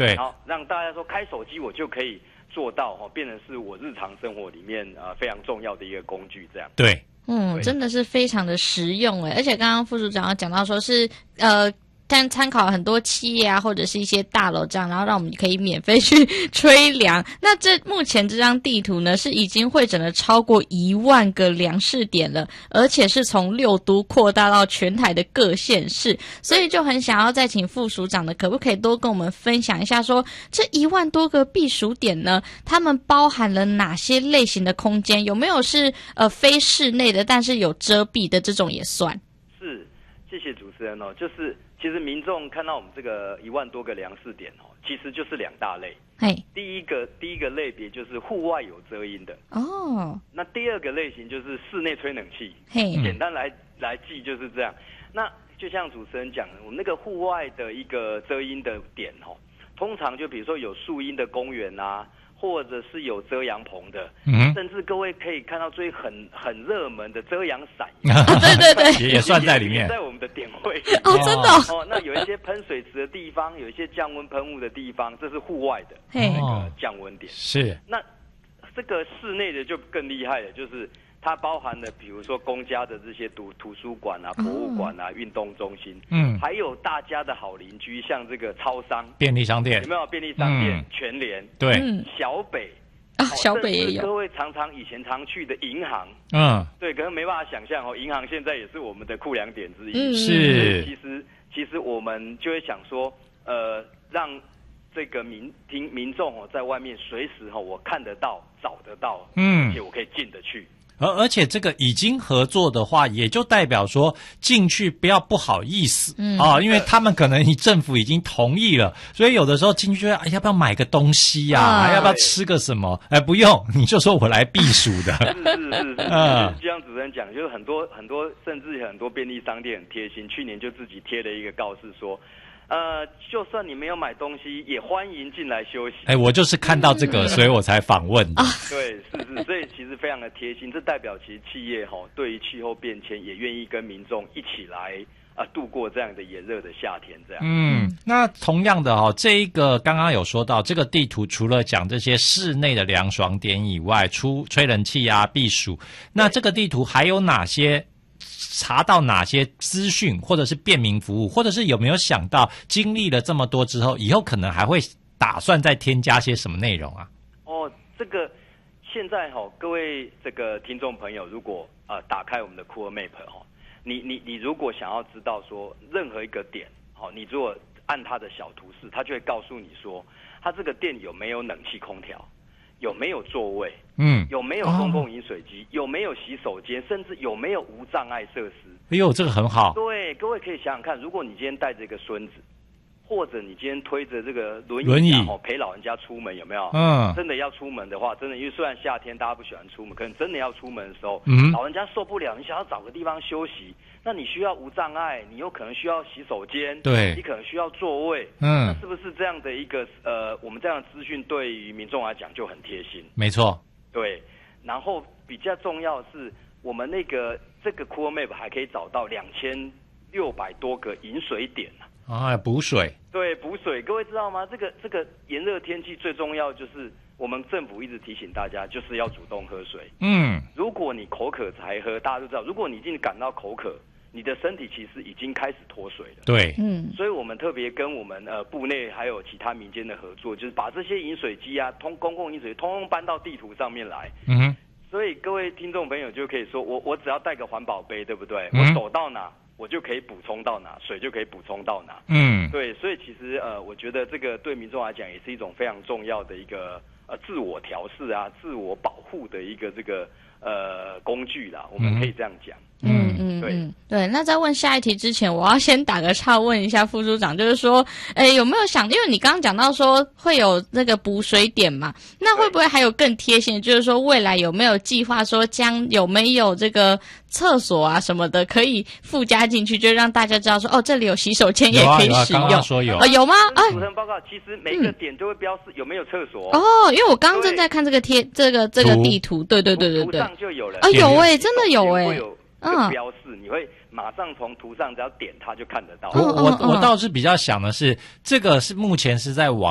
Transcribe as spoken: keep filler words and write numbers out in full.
对， 然后让大家说开手机我就可以做到哦，变成是我日常生活里面呃非常重要的一个工具，这样。 对， 嗯，真的是非常的实用诶，而且刚刚副署长有讲到说是呃。参参考很多企业啊，或者是一些大楼这样，然后让我们可以免费去吹凉。那这目前这张地图呢，是已经汇整了超过一万个粮食点了，而且是从六都扩大到全台的各县市，所以就很想要再请副署长呢，可不可以多跟我们分享一下说，这一万多个避暑点呢，他们包含了哪些类型的空间？有没有是呃非室内的，但是有遮蔽的这种也算？ 是，谢谢主持人哦，就是。其实民众看到我们这个一万多个粮食点哦，其实就是两大类。 嘿， 第一个第一个类别就是户外有遮阴的哦， 那第二个类型就是室内吹冷气。 嘿， 简单来来记就是这样。那就像主持人讲的，我们那个户外的一个遮阴的点哦，通常就比如说有树荫的公园啊。或者是有遮阳棚的，嗯，甚至各位可以看到最很很热门的遮阳伞， 对对对， 也算在里面， 在我们的点位哦，真的哦。那有一些喷水池的地方，有一些降温喷雾的地方，这是户外的那个降温点。 是， 那这个室内的就更厉害了，就是它包含了比如说公家的这些图图书馆啊、博物馆啊、运动中心，嗯，还有大家的好邻居，像这个超商、 便利商店， 有没有便利商店？嗯、全联， 对， 小北啊，小北也有。 各位常常以前常去的银行， 嗯， 对，可能没办法想象哦，银行现在也是我们的库粮点之一。 嗯， 是。 其实其实我们就会想说，呃，让这个民听民众哦，在外面随时哦，我看得到、找得到，嗯，而且我可以进得去。 而而且这个已经合作的话，也就代表说进去不要不好意思，嗯啊，因为他们可能政府已经同意了，所以有的时候进去就哎要不要买个东西呀、啊啊，要不要吃个什么？哎，不用，你就说我来避暑的。 是是是是，嗯，就像主持人讲，就是很多很多，甚至很多便利商店很贴心，去年就自己贴了一个告示说。呃，就算你没有买东西，也欢迎进来休息。哎， 我就是看到这个，嗯、所以我才访问的。 对，是是，所以其实非常的贴心，这代表其实企业哈、哦、对于气候变迁也愿意跟民众一起来啊、呃、度过这样的炎热的夏天，这样。 嗯，那同样的哦，这一个刚刚有说到这个地图，除了讲这些室内的凉爽点以外，出吹冷气啊、避暑，那这个地图还有哪些？查到哪些资讯，或者是便民服务，或者是有没有想到经历了这么多之后，以后可能还会打算再添加些什么内容啊？ 哦，这个现在哈、哦，各位这个听众朋友，如果呃打开我们的 Cool Map 哈、哦，你你你如果想要知道说任何一个点，好、哦，你如果按它的小图示，它就会告诉你说，它这个店有没有冷气空调。有没有座位？嗯，有没有公共饮水机？哦、有没有洗手间？甚至有没有无障碍设施？ 哎呦，这个很好。 对，各位可以想想看，如果你今天带着一个孙子，或者你今天推着这个轮椅， 轮椅哦陪老人家出门，有没有？ 嗯， 真的要出门的话，真的因为虽然夏天大家不喜欢出门，可能真的要出门的时候，嗯，老人家受不了，你想要找个地方休息，那你需要无障碍，你有可能需要洗手间， 对， 你可能需要座位， 嗯， 那是不是这样的一个呃，我们这样的资讯对于民众来讲就很贴心？ 没错， 对。然后比较重要的是，我们那个这个 Cool Map 还可以找到两千六百多个饮水点啊，补水。 对，补水，各位知道吗？这个这个炎热天气最重要就是我们政府一直提醒大家，就是要主动喝水。嗯，如果你口渴才喝，大家都知道，如果你已经感到口渴，你的身体其实已经开始脱水了。 对， 嗯，所以我们特别跟我们呃部内还有其他民间的合作，就是把这些饮水机啊，通公共饮水通通搬到地图上面来。嗯哼，所以各位听众朋友就可以说，我我只要带个环保杯，对不对？嗯、我走到哪。我就可以补充到哪，水就可以补充到哪。嗯，对，所以其实呃，我觉得这个对民众来讲也是一种非常重要的一个呃自我调试啊、自我保护的一个这个呃工具啦，我们可以这样讲。 嗯嗯，对嗯对。那在问下一题之前，我要先打个岔问一下副署长，就是说，诶，有没有想，因为你刚刚讲到说会有那个补水点嘛，那会不会还有更贴心的，就是说未来有没有计划说将有没有这个厕所啊什么的可以附加进去，就让大家知道说，哦，这里有洗手间也可以使用。 有啊有啊，刚刚说有。 哦，有吗？哎， 主持人报告，其实每个点都会标示有没有厕所。 哦，因为我刚刚正在看这个贴这个这个地图，对对对对对， 图上就有了。 啊，有诶，真的有诶。 嗯，标示你会马上从图上只要点它就看得到。 我我我倒是比较想的是，这个是目前是在网